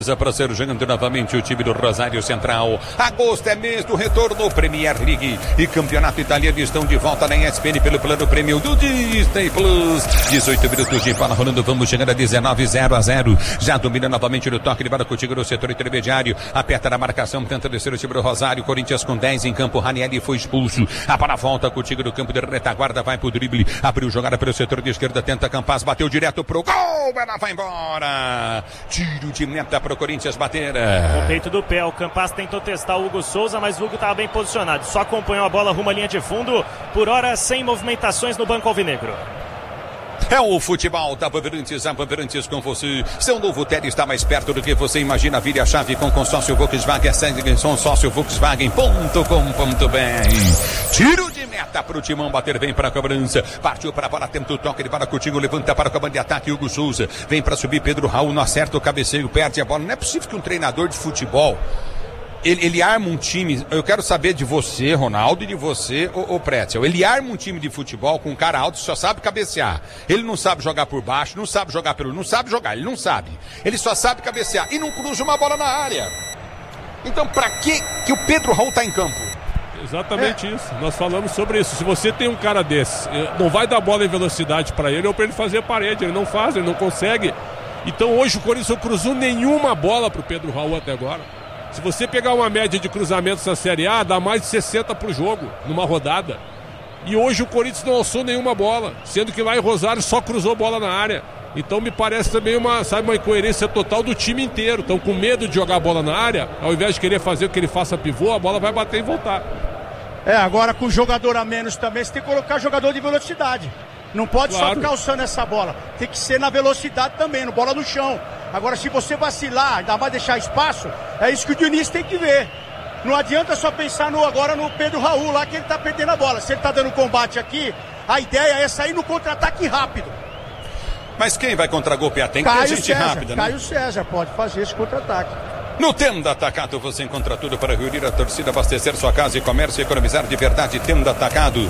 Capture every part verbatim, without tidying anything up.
Para ser jogando novamente o time do Rosário Central. Agosto é mês do retorno, Premier League e Campeonato Italiano estão de volta na E S P N pelo plano prêmio do Disney Plus. dezoito minutos de bola rolando, vamos chegando a dezenove, zero a zero. Já domina novamente no toque de bola contigo no setor intermediário. Aperta na marcação, tenta descer o time do Rosário. Corinthians com dez em campo. Ranieri foi expulso. A bola volta contigo no campo de retaguarda, vai pro drible. Abriu jogada pelo setor de esquerda, tenta Campas, bateu direto pro gol. Ela vai embora. Tiro de meta pro Corinthians bater. O peito do pé, o Campas tentou testar o Hugo Souza, mas o Hugo estava bem posicionado, só acompanhou a bola rumo à linha de fundo, por hora sem movimentações no banco alvinegro. É o futebol da Bandeirantes, a Bandeirantes com você. Seu novo T E D está mais perto do que você imagina. Vire a chave com consórcio Volkswagen, segue consórcio Volkswagen ponto com ponto b r. Tiro de meta para o Timão bater, vem para a cobrança. Partiu para a bola, tenta o toque de bola contigo, levanta para o comando de ataque, Hugo Souza. Vem para subir, Pedro Raul não acerta o cabeceio, perde a bola. Não é possível que um treinador de futebol Ele, ele arma um time, eu quero saber de você, Ronaldo, e de você, o, o Pretzel. Ele arma um time de futebol com um cara alto que só sabe cabecear. Ele não sabe jogar por baixo, não sabe jogar pelo... Não sabe jogar, ele não sabe. Ele só sabe cabecear e não cruza uma bola na área. Então, pra que que o Pedro Raul tá em campo? Exatamente é. isso. Nós falamos sobre isso. Se você tem um cara desse, não vai dar bola em velocidade pra ele ou pra ele fazer parede. Ele não faz, ele não consegue. Então, hoje o Corinthians não cruzou nenhuma bola pro Pedro Raul até agora. Se você pegar uma média de cruzamentos na Série A, dá mais de sessenta por jogo, numa rodada. E hoje o Corinthians não alçou nenhuma bola, sendo que lá em Rosário só cruzou bola na área. Então me parece também uma, sabe, uma incoerência total do time inteiro. Então, com medo de jogar a bola na área, ao invés de querer fazer o que ele faça pivô, a bola vai bater e voltar. É, agora com jogador a menos também, você tem que colocar jogador de velocidade. Não pode claro. só ficar alçando essa bola. Tem que ser na velocidade também, no bola no chão. Agora, se você vacilar, ainda mais deixar espaço, é isso que o Diniz tem que ver. Não adianta só pensar no, agora no Pedro Raul lá, que ele tá perdendo a bola. Se ele tá dando combate aqui, a ideia é sair no contra-ataque rápido. Mas quem vai contra-golpear? Tem que ter gente César, rápida, né? Caio César pode fazer esse contra-ataque. No Tenda Atacado você encontra tudo para reunir a torcida, abastecer sua casa e comércio e economizar de verdade. Tenda Atacado.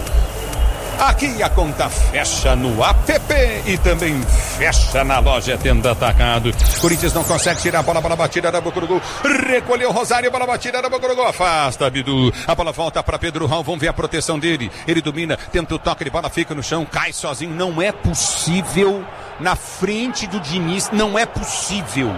Aqui a conta fecha no app e também fecha na loja Tenda Atacado. Corinthians não consegue tirar a bola, a bola batida da boca do gol. Recolheu o Rosário, a bola batida da boca do gol. Afasta, Bidu. A bola volta para Pedro Raul, vamos ver a proteção dele. Ele domina, tenta o toque de bola, fica no chão, cai sozinho. Não é possível na frente do Diniz, não é possível.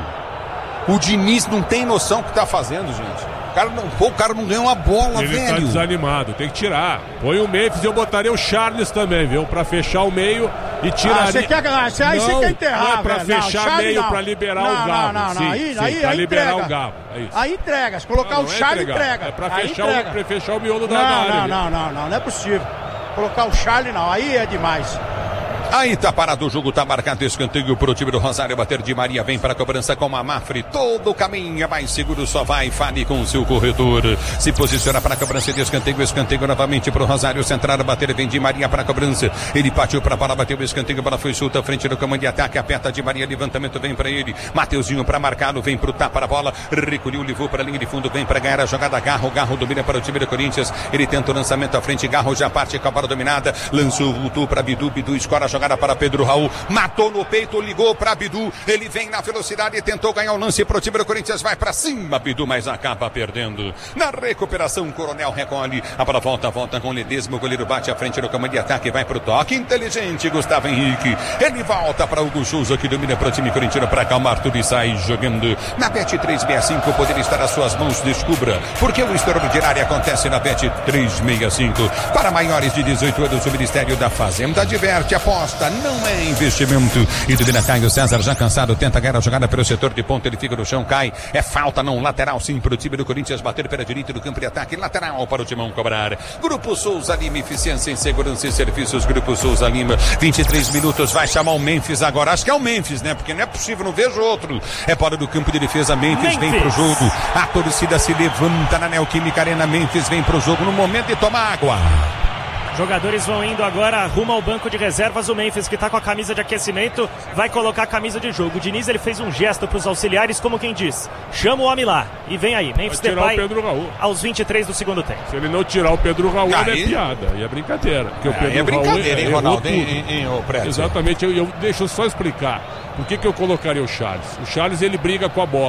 O Diniz não tem noção do que está fazendo, gente. O cara não, pô, o cara não ganhou uma bola, ele velho. Ele tá desanimado, tem que tirar. Põe o Memphis e eu botaria o Charles também, viu? Pra fechar o meio e tirar. Ah, você quer, aí você quer enterrar, não é pra velho. fechar não, meio não. pra liberar não, o Gabo. Não, não, não. Sim, aí, sim, aí, pra aí liberar entrega. o Gabo. É isso. Aí entrega. Se colocar não, o não é Charles, entregar. entrega. É pra aí fechar, entrega. o, pra fechar o miolo da não, área. Não, não, não, não, não é possível. Colocar o Charles não, aí é demais. Aí tá parado o jogo, tá marcado escanteio pro time do Rosário bater. De Maria vem para a cobrança com a Mafre. Todo o caminho é mais seguro, só vai. Fale com o seu corretor. Se posiciona para a cobrança de escanteio. Escanteio novamente pro Rosário Central bater. Vem de Maria para a cobrança. Ele partiu para a bola, bateu o escanteio. A bola foi solta à frente do comando de ataque. Aperta de Maria, levantamento vem para ele. Mateuzinho para marcá-lo, vem pro tapa a bola. Recolheu, levou para a linha de fundo. Vem para ganhar a jogada. Garro, Garro domina para o time do Corinthians. Ele tenta o lançamento à frente. Garro já parte com a bola dominada. Lançou, voltou para Bidu. Bidu escora a jogada para Pedro Raul. Matou no peito, ligou para Bidu. Ele vem na velocidade e tentou ganhar o lance pro time do Corinthians. Vai para cima, Bidu, mas acaba perdendo. Na recuperação, Coronel recolhe. A bola volta, volta com o Ledesma. O goleiro bate à frente no comando de ataque. Vai pro toque inteligente, Gustavo Henrique. Ele volta para o Hugo Souza, que domina pro time corintiano para acalmar tudo e sai jogando. Na Bet trezentos e sessenta e cinco, poder estar às suas mãos. Descubra porque o extraordinário acontece na Bet trezentos e sessenta e cinco. Para maiores de dezoito anos, o Ministério da Fazenda diverte, aposta, não é investimento. E domina Caio César, já cansado, tenta ganhar a jogada pelo setor de ponta, ele fica no chão, cai, é falta não, lateral sim para o time do Corinthians, bater pela direita do campo de ataque, lateral para o Timão cobrar. Grupo Souza Lima, eficiência em segurança e serviços, Grupo Souza Lima, vinte e três minutos, vai chamar o Memphis agora, acho que é o Memphis, né, porque não é possível, não vejo outro, é fora do campo de defesa, Memphis, Memphis. Vem pro jogo, a torcida se levanta na Neoquímica Arena, Memphis vem pro jogo no momento de tomar água. Jogadores vão indo agora rumo ao banco de reservas. O Memphis, que está com a camisa de aquecimento, vai colocar a camisa de jogo. O Diniz, ele fez um gesto para os auxiliares, como quem diz: chama o homem lá. E vem aí, Memphis Depay, aos vinte e três do segundo tempo. Se ele não tirar o Pedro Raul, aí é piada, e é brincadeira. Porque o Pedro é brincadeira, Raul hein, Ronaldo? Em, em, em, Exatamente, eu, eu deixo só explicar. Por que, que eu colocaria o Charles? O Charles, ele briga com a bola.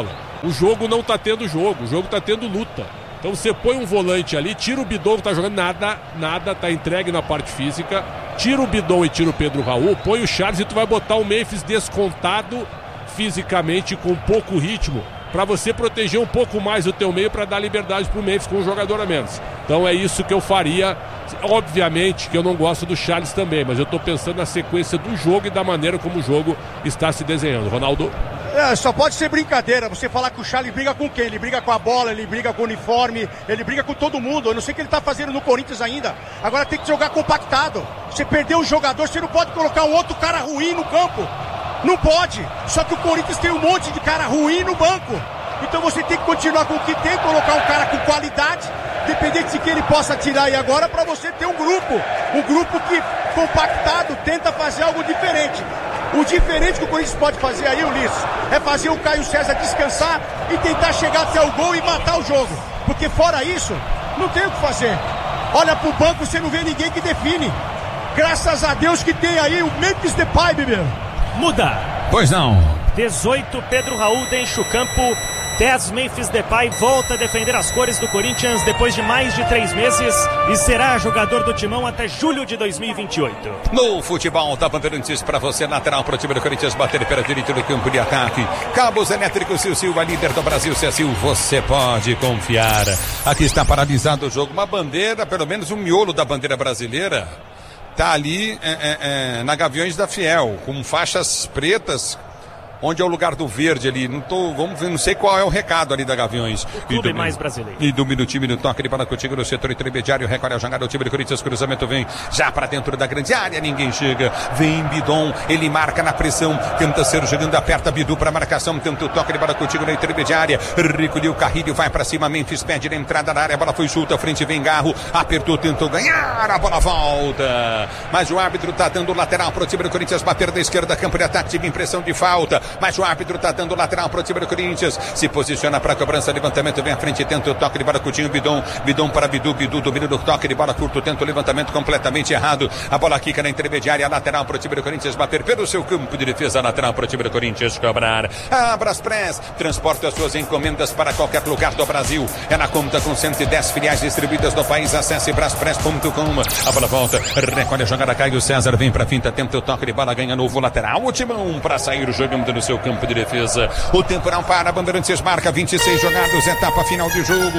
o jogo não tá tendo jogo, o jogo tá tendo luta. Então você põe um volante ali, tira o Bidon que tá jogando, nada, nada, tá entregue na parte física, tira o Bidon e tira o Pedro Raul, põe o Charles e tu vai botar o Memphis descontado fisicamente com pouco ritmo, para você proteger um pouco mais o teu meio, para dar liberdade pro Memphis com um jogador a menos. Então é isso que eu faria. Obviamente que eu não gosto do Charles também, mas eu tô pensando na sequência do jogo e da maneira como o jogo está se desenhando. Ronaldo? É, só pode ser brincadeira você falar que o Charles briga com quem? Ele briga com a bola, ele briga com o uniforme, ele briga com todo mundo. Eu não sei o que ele tá fazendo no Corinthians ainda. Agora tem que jogar compactado. Você perdeu um jogador, você não pode colocar um outro cara ruim no campo. Não pode. Só que o Corinthians tem um monte de cara ruim no banco. Então você tem que continuar com o que tem, colocar um cara com qualidade, dependente de quem ele possa tirar aí agora, para você ter um grupo. Um grupo que, compactado, tenta fazer algo diferente. O diferente que o Corinthians pode fazer aí, Ulisses, é fazer o Caio César descansar e tentar chegar até o gol e matar o jogo. Porque fora isso, não tem o que fazer. Olha pro banco, você não vê ninguém que define. Graças a Deus que tem aí o Memphis Depay, meu. Muda. Pois não. dezoito, Pedro Raul deixa o campo. dez, Memphis Depay volta a defender as cores do Corinthians depois de mais de três meses e será jogador do Timão até julho de dois mil e vinte e oito. No futebol da Bandeirantes para você, lateral para o time do Corinthians, bater pela direita do campo de ataque. Cabos elétricos Silsil, a líder do Brasil, Silsil, você pode confiar. Aqui está paralisado o jogo, uma bandeira, pelo menos um miolo da bandeira brasileira, tá ali é, é, é, na Gaviões da Fiel, com faixas pretas. Onde é o lugar do verde ali? Não tô, vamos ver, não sei qual é o recado ali da Gaviões. O clube do, mais brasileiro. E do minutinho, no toque de bola contigo no setor intermediário, recolhe a jogada do time do Corinthians, cruzamento vem já para dentro da grande área, ninguém chega. Vem Bidon, ele marca na pressão, tenta ser jogando, aperta Bidu para marcação, tenta o toque de bola contigo na intermediária. Recolheu o Carrilho, vai para cima, Memphis pede na entrada da área, a bola foi solta, frente vem Garro, apertou, tentou ganhar, a bola volta. Mas o árbitro tá dando lateral para o time do Corinthians, bater da esquerda, campo de ataque, tive impressão de falta. Mas o árbitro está dando lateral para o time do Corinthians. Se posiciona para a cobrança, levantamento, vem à frente, tenta o toque de bola, Coutinho, Bidon, Bidon para Bidu, Bidu domina do toque de bola curto, tenta o levantamento completamente errado. A bola quica na intermediária, lateral para o time do Corinthians, bater pelo seu campo de defesa, lateral para o time do Corinthians cobrar. A Braspress transporta as suas encomendas para qualquer lugar do Brasil. Ela conta com cento e dez filiais distribuídas no país. Acesse braspress ponto com. A bola volta, recolhe a jogada, Caio César vem para a finta, tenta o toque de bola, ganha novo lateral. O Timão para sair jogando no seu campo de defesa. O tempo não para, Bandeirantes marca vinte e seis jogados, etapa final de jogo.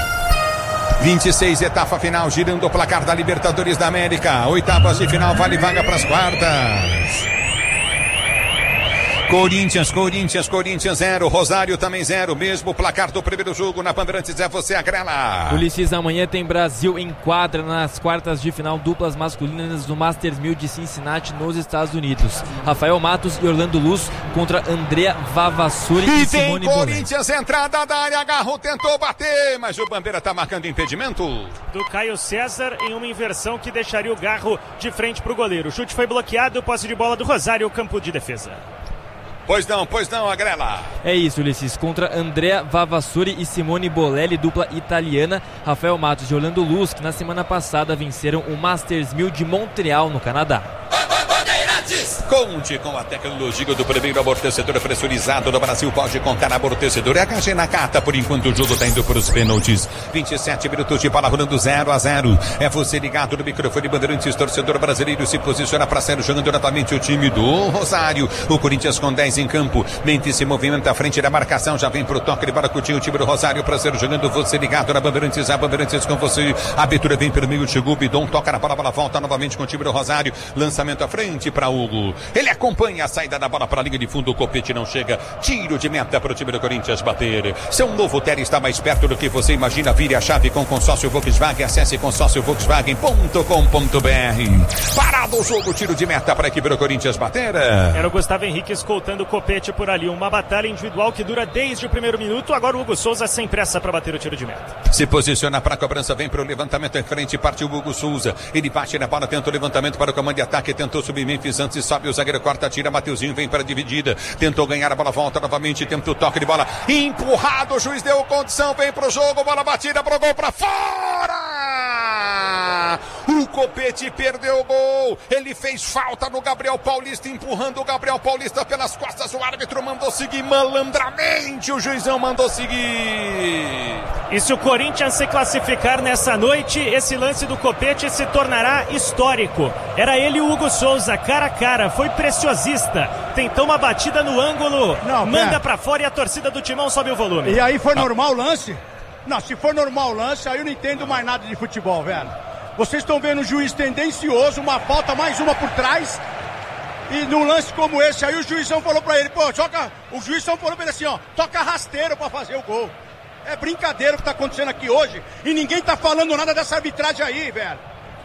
vinte e seis, etapa final, girando o placar da Libertadores da América. Oitavas de final, vale vaga para as quartas. Corinthians, Corinthians, Corinthians zero, Rosário também zero, mesmo placar do primeiro jogo na Bandeirantes, é você, Agrela. Ulisses, amanhã tem Brasil em quadra nas quartas de final, duplas masculinas do Masters mil de Cincinnati nos Estados Unidos. Rafael Matos e Orlando Luz contra Andrea Vavassuri e, e Simone tem Corinthians, Bonet. Entrada da área, Garro tentou bater, mas o Bandeira tá marcando impedimento. Do Caio César em uma inversão que deixaria o Garro de frente pro goleiro. O chute foi bloqueado, posse de bola do Rosário, campo de defesa. Pois não, pois não, Agrela. É isso, Ulisses. Contra Andrea Vavassuri e Simone Bolelli, dupla italiana. Rafael Matos e Orlando Luz, que na semana passada venceram o Masters mil de Montreal, no Canadá. Conte com a tecnologia do primeiro amortecedor pressurizado do Brasil. Pode contar amortecedor. É H G Nakata. Por enquanto o jogo está indo para os pênaltis. vinte e sete minutos de bola rolando zero a zero. É você ligado no microfone Bandeirantes. Torcedor brasileiro se posiciona para sair jogando novamente o time do Rosário. O Corinthians com dez em campo. Memphis se movimenta à frente da marcação. Já vem pro toque de bola com o time do Rosário para sair jogando. Você ligado na Bandeirantes. A Bandeirantes com você. A abertura vem pelo meio. Chegou o Bidon. Toca na bola. A bola volta novamente com o time do Rosário. Lançamento à frente para Hugo. Ele acompanha a saída da bola para a linha de fundo. O Copete não chega. Tiro de meta para o time do Corinthians bater. Seu novo Ter está mais perto do que você imagina. Vire a chave com consórcio Volkswagen. Acesse consórcio volkswagen ponto com ponto b r. Parado o jogo. Tiro de meta para a equipe do Corinthians bater. Era o Gustavo Henrique escoltando o Copete por ali. Uma batalha individual que dura desde o primeiro minuto. Agora o Hugo Souza sem pressa para bater o tiro de meta. Se posiciona para a cobrança. Vem para o levantamento em frente. Partiu o Hugo Souza. Ele bate na bola. Tenta o levantamento para o comando de ataque. Tentou subir Memphis antes. Sobe o zagueiro. Corta, tira, Mateuzinho vem para a dividida, tentou ganhar a bola, volta novamente, tenta o toque de bola, empurrado, o juiz deu condição, vem pro jogo, bola batida pro gol, para fora! O Copete perdeu o gol. Ele fez falta no Gabriel Paulista, empurrando o Gabriel Paulista pelas costas. O árbitro mandou seguir malandramente. O juizão mandou seguir. E se o Corinthians se classificar nessa noite, esse lance do Copete se tornará histórico. Era ele e o Hugo Souza, cara a cara. Foi preciosista. Tentou uma batida no ângulo. Não, manda pra fora e a torcida do Timão sobe o volume. E aí foi normal o lance? Não, se for normal o lance, aí eu não entendo mais nada de futebol, velho. Vocês estão vendo o juiz tendencioso, uma falta, mais uma por trás. E num lance como esse, aí o juizão falou pra ele, pô, joga. O juizão falou pra ele assim, ó, toca rasteiro pra fazer o gol. É brincadeira o que tá acontecendo aqui hoje. E ninguém tá falando nada dessa arbitragem aí, velho.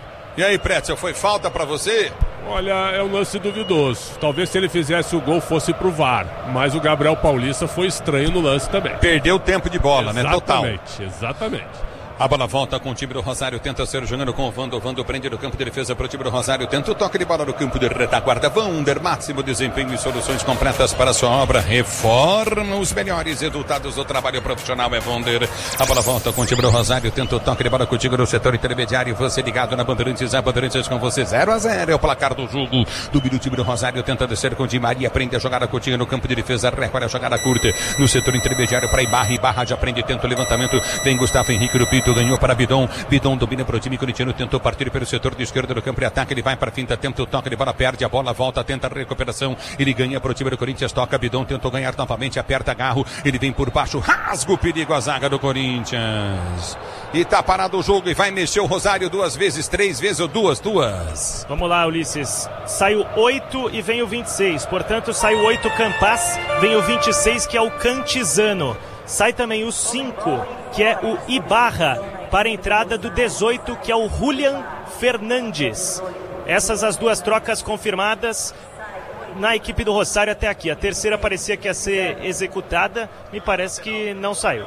E aí, Pretzel, foi falta pra você? Olha, é um lance duvidoso. Talvez se ele fizesse o gol fosse pro V A R. Mas o Gabriel Paulista foi estranho no lance também. Perdeu tempo de bola, exatamente, né? Total. Exatamente, exatamente. A bola volta com o time do Rosário, tenta ser jogando com o Vando, Vando prende no campo de defesa para o time do Rosário, tenta o toque de bola no campo de retaguarda, Vander, máximo desempenho e soluções completas para a sua obra, reforma os melhores resultados do trabalho profissional, é Vander. A bola volta com o time do Rosário, tenta o toque de bola contigo no setor intermediário, você ligado na Bandeirantes, a Bandeirantes com você, zero a zero é o placar do jogo, do time do Rosário, tenta descer com o Di Maria, prende a jogada contigo no campo de defesa, recolhe a jogada curta, no setor intermediário para Ibarra, Ibarra já prende, tenta o levantamento, vem Gustavo Henrique do Pito, ganhou para Bidon, Bidon domina para o time corintiano, tentou partir pelo setor de esquerda do campo de ataque, ele vai para a finta, tenta o toque de bola, perde a bola, volta, tenta a recuperação, ele ganha para o time do Corinthians, toca Bidon, tentou ganhar novamente, aperta Garro, ele vem por baixo, rasga o perigo a zaga do Corinthians. E tá parado o jogo e vai mexer o Rosário duas vezes, três vezes ou duas, duas. Vamos lá, Ulisses. Sai o oito e vem o vinte e seis, portanto sai o oito Campas, vem o vinte e seis que é o Cantizano. Sai também o cinco, que é o Ibarra, para a entrada do dezoito, que é o Julian Fernandes. Essas as duas trocas confirmadas na equipe do Rosário até aqui. A terceira parecia que ia ser executada, me parece que não saiu.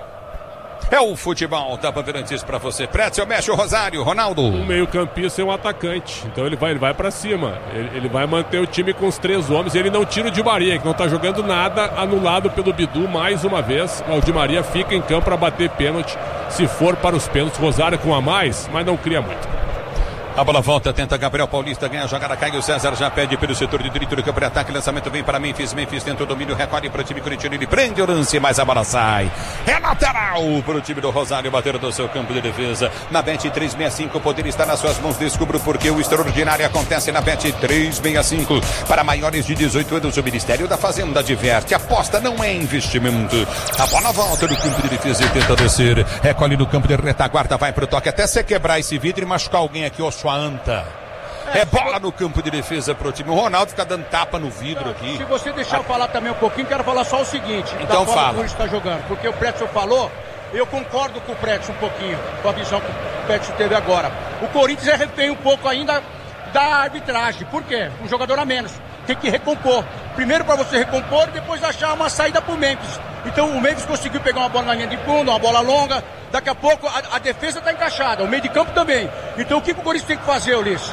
É o futebol da Bandeirantes para você. Pretzel mexe o Rosário, Ronaldo. Um meio campista é um atacante, então ele vai, ele vai para cima. Ele, ele vai manter o time com os três homens. Ele não tira o Di Maria, que não tá jogando nada, anulado pelo Bidu mais uma vez. O Di Maria fica em campo para bater pênalti, se for para os pênaltis. Rosário com a mais, mas não cria muito. A bola volta, tenta Gabriel Paulista, ganha a jogada, Caio César já pede pelo setor de direito do campo de ataque, lançamento vem para Memphis, Memphis tenta o domínio, recolhe para o time corintiano, ele prende o lance, mas a bola sai. É lateral para o time do Rosário bater do seu campo de defesa. Na Bet trezentos e sessenta e cinco, o poder está nas suas mãos, descubra porque o extraordinário acontece na Bet trezentos e sessenta e cinco. Para maiores de dezoito anos, o Ministério da Fazenda adverte, aposta não é investimento. A bola volta no campo de defesa e tenta descer, recolhe no campo de retaguarda, vai para o toque, até você quebrar esse vidro e machucar alguém aqui, ó, sua anta. É, é bola no campo de defesa pro time. O Ronaldo fica dando tapa no vidro aqui. Se você deixar eu falar também um pouquinho, quero falar só o seguinte. Então da fala. Que o Corinthians está jogando, porque o Pretzel falou, eu concordo com o Pretzel um pouquinho, com a visão que o Pretzel teve agora. O Corinthians é refém um pouco ainda da arbitragem. Por quê? Um jogador a menos. Tem que recompor. Primeiro para você recompor, depois achar uma saída pro Memphis. Então o Memphis conseguiu pegar uma bola na linha de fundo, uma bola longa. Daqui a pouco a, a defesa está encaixada, o meio de campo também. Então o que, que o Corinthians tem que fazer, Ulisses?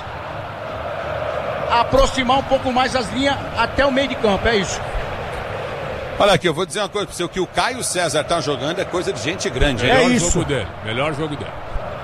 Aproximar um pouco mais as linhas até o meio de campo, é isso. Olha aqui, eu vou dizer uma coisa para você, o que o Caio César tá jogando é coisa de gente grande. Melhor É jogo isso. dele, melhor jogo dele.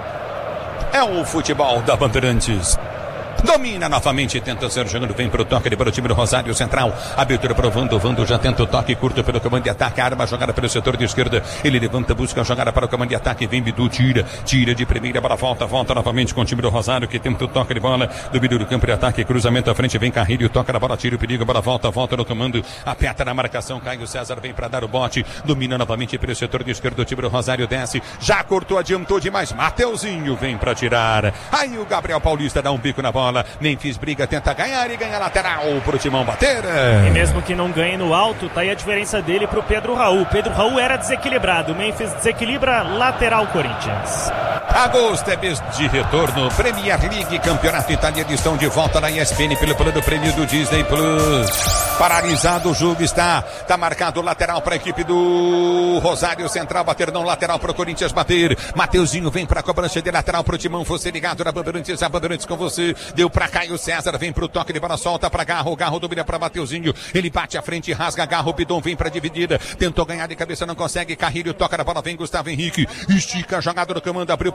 É o futebol da Bandeirantes. Domina novamente, tenta ser jogando, vem pro toque para o time do Rosário Central. Abertura pro Vando, Vando já tenta o toque curto pelo comando de ataque, arma a jogada pelo setor de esquerda. Ele levanta, busca a jogada para o comando de ataque, vem Bidu, tira, tira de primeira, bola volta, volta novamente com o time do Rosário que tenta o toque de bola do Bidu do campo de ataque, cruzamento à frente, vem Carrilho, toca na bola, tira o perigo, bola volta, volta no comando, aperta na marcação, Caio César vem para dar o bote, domina novamente pelo setor de esquerda, o time do Rosário desce, já cortou, adiantou demais, Mateuzinho vem para tirar. Aí o Gabriel Paulista dá um bico na bola, Memphis briga, tenta ganhar e ganha lateral pro Timão bater. E mesmo que não ganhe no alto, tá aí a diferença dele pro Pedro Raul. Pedro Raul era desequilibrado, Memphis desequilibra, lateral Corinthians. Agosto é mês de retorno, Premier League, Campeonato Italiano, estão de volta na E S P N pelo plano prêmio do Disney Plus. Paralisado o jogo, está, tá marcado lateral para a equipe do Rosário Central, bater não, lateral para o Corinthians bater. Mateuzinho vem para a cobrança de lateral pro Timão, você ligado na Bandeirantes, a Bandeirantes com você, deu para Caio César, vem pro toque de bola, solta para Garro, Garro domina para Mateuzinho, ele bate à frente, rasga Garro, Bidon vem para dividida, tentou ganhar de cabeça, não consegue, Carrilho toca na bola, vem Gustavo Henrique, estica a jogada no comando, abriu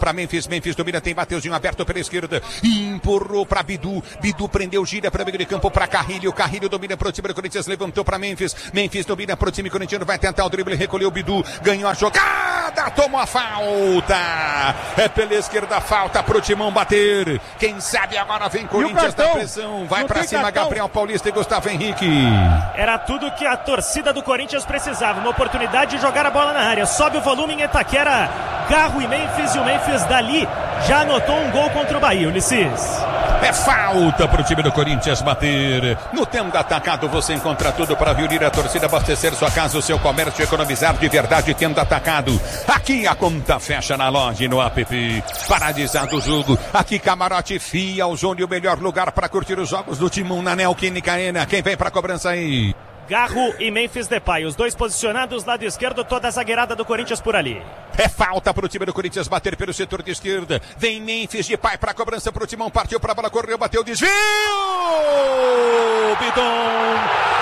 para Memphis. Memphis domina, tem Mateuzinho aberto pela esquerda. Empurrou para Bidu. Bidu prendeu, gira para meio de campo para Carrilho. Carrilho domina pro time do Corinthians, levantou para Memphis. Memphis domina pro time corintiano, vai tentar o drible, recolheu o Bidu, ganhou a jogada, tomou a falta. É pela esquerda, falta pro Timão bater. Quem sabe agora vem Corinthians na pressão. Vai para cima cartão. Gabriel Paulista e Gustavo Henrique. Era tudo que a torcida do Corinthians precisava, uma oportunidade de jogar a bola na área. Sobe o volume em Itaquera, Garro e Memphis, e o Memphis dali já anotou um gol contra o Bahia, Ulisses. É falta pro time do Corinthians bater. No Tenda Atacado você encontra tudo para reunir a torcida, abastecer sua casa, o seu comércio, economizar de verdade. Tenda Atacado. Aqui a conta fecha na loja e no app. Paradisado o jogo. Aqui Camarote Fia, o Zone, o melhor lugar para curtir os jogos do Timão na Neoquímica Arena. Quem vem para cobrança aí? Garro e Memphis Depay, os dois posicionados, lado esquerdo, toda a zagueirada do Corinthians por ali. É falta pro time do Corinthians bater pelo setor de esquerda. Vem Memphis Depay pra cobrança pro Timão, partiu pra bola, correu, bateu, desvio! Bidon!